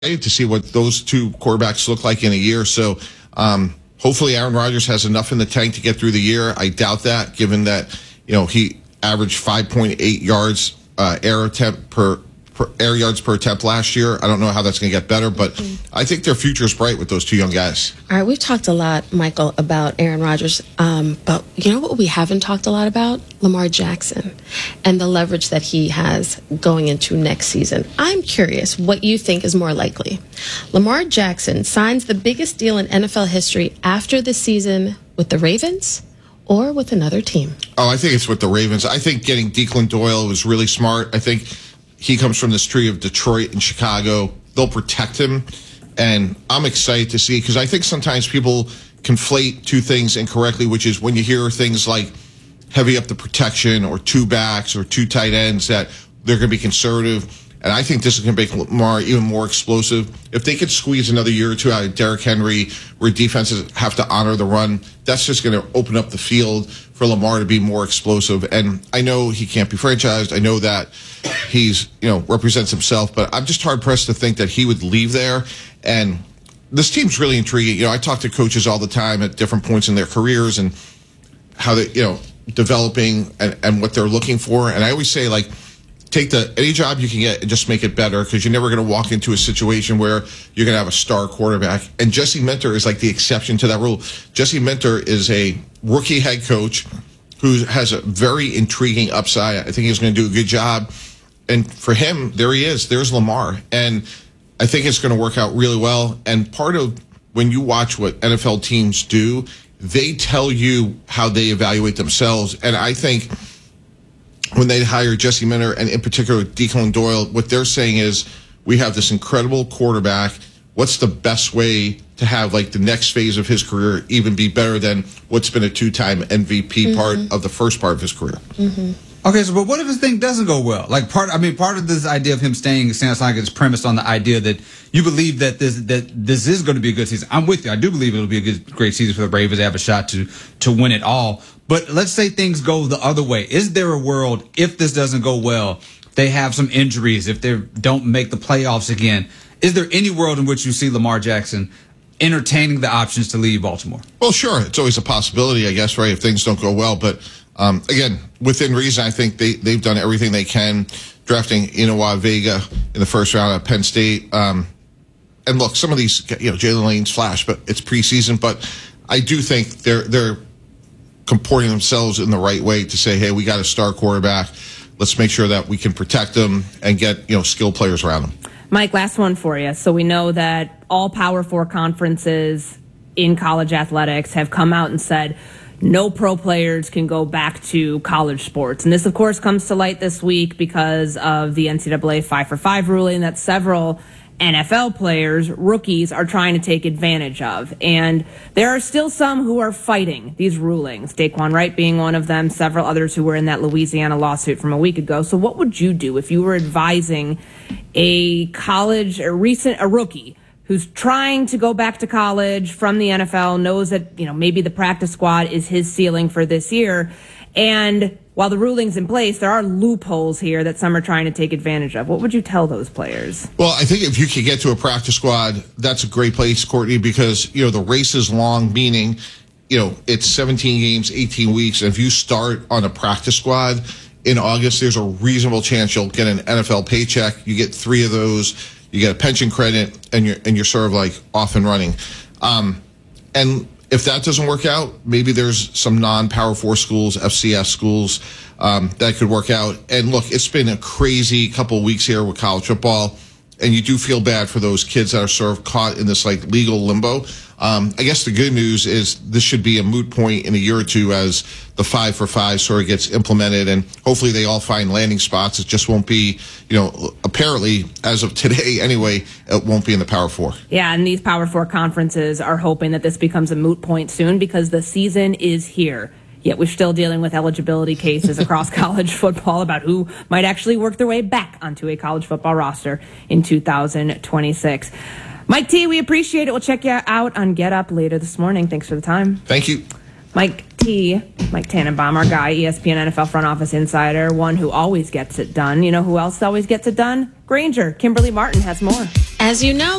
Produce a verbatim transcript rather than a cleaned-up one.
to see what those two quarterbacks look like in a year. So um, hopefully Aaron Rodgers has enough in the tank to get through the year. I doubt that, given that you know he averaged five point eight yards uh, air attempt per, per air yards per attempt last year. I don't know how that's going to get better, but mm-hmm. I think their future is bright with those two young guys. All right, we've talked a lot, Michael, about Aaron Rodgers, um, but you know what we haven't talked a lot about? Lamar Jackson and the leverage that he has going into next season. I'm curious what you think is more likely. Lamar Jackson signs the biggest deal in N F L history after the season with the Ravens or with another team? Oh, I think it's with the Ravens. I think getting Declan Doyle was really smart. I think he comes from this tree of Detroit and Chicago. They'll protect him, and I'm excited to see, because I think sometimes people conflate two things incorrectly, which is when you hear things like heavy up the protection or two backs or two tight ends, that they're going to be conservative. And I think this is going to make Lamar even more explosive. If they could squeeze another year or two out of Derrick Henry, where defenses have to honor the run, that's just going to open up the field for Lamar to be more explosive. And I know he can't be franchised. I know that he's, you know, represents himself, but I'm just hard pressed to think that he would leave there. And this team's really intriguing. You know, I talk to coaches all the time at different points in their careers and how they, you know, developing and, and what they're looking for. And I always say, like, take the any job you can get and just make it better, because you're never going to walk into a situation where you're going to have a star quarterback. And Jesse Minter is like the exception to that rule. Jesse Minter is a rookie head coach who has a very intriguing upside. I think he's going to do a good job. And for him, there he is. There's Lamar. And I think it's going to work out really well. And part of when you watch what N F L teams do, they tell you how they evaluate themselves. And I think when they hire Jesse Minter, and in particular Declan Doyle, what they're saying is, we have this incredible quarterback. What's the best way to have, like, the next phase of his career even be better than what's been a two-time M V P mm-hmm. part of the first part of his career? Mm-hmm. Okay, so but what if his thing doesn't go well? Like part, I mean, part of this idea of him staying sounds like it's premised on the idea that you believe that this that this is going to be a good season. I'm with you. I do believe it'll be a good, great season for the Ravens. They have a shot to to win it all. But let's say things go the other way. Is there a world, if this doesn't go well, they have some injuries, if they don't make the playoffs again, is there any world in which you see Lamar Jackson entertaining the options to leave Baltimore? Well, sure. It's always a possibility, I guess, right, if things don't go well. But um, again, within reason, I think they, they've done everything they can, drafting Inoua Vega in the first round at Penn State. Um, and look, some of these, you know, Jalen Lane's flash, but it's preseason. But I do think they're they're comporting themselves in the right way to say, hey, we got a star quarterback. Let's make sure that we can protect them and get, you know, skilled players around them. Mike, last one for you. So we know that all Power Four conferences in college athletics have come out and said no pro players can go back to college sports. And this, of course, comes to light this week because of the N C double A five for five ruling that several N F L players, rookies, are trying to take advantage of. And there are still some who are fighting these rulings, Daquan Wright being one of them, several others who were in that Louisiana lawsuit from a week ago. So what would you do if you were advising a college, a recent, a rookie who's trying to go back to college from the N F L, knows that, you know, maybe the practice squad is his ceiling for this year, and while the ruling's in place, there are loopholes here that some are trying to take advantage of. What would you tell those players? Well, I think if you could get to a practice squad, that's a great place, Courtney, because, you know, the race is long, meaning, you know, it's seventeen games, eighteen weeks. And if you start on a practice squad in August, there's a reasonable chance you'll get an N F L paycheck. You get three of those, you get a pension credit, and you're, and you're sort of like off and running. Um, and if that doesn't work out, maybe there's some non-Power Four schools, F C S schools, um, that could work out. And look, it's been a crazy couple of weeks here with college football, and you do feel bad for those kids that are sort of caught in this like legal limbo. Um, I guess the good news is this should be a moot point in a year or two as the five for five sort of gets implemented, and hopefully they all find landing spots. It just won't be, you know, apparently as of today anyway, it won't be in the Power Four. Yeah, and these Power Four conferences are hoping that this becomes a moot point soon because the season is here. Yet we're still dealing with eligibility cases across college football about who might actually work their way back onto a college football roster in two thousand twenty-six. Mike T, we appreciate it. We'll check you out on Get Up later this morning. Thanks for the time. Thank you. Mike T, Mike Tannenbaum, our guy, E S P N N F L front office insider, one who always gets it done. You know who else always gets it done? Granger. Kimberly Martin has more. As you know,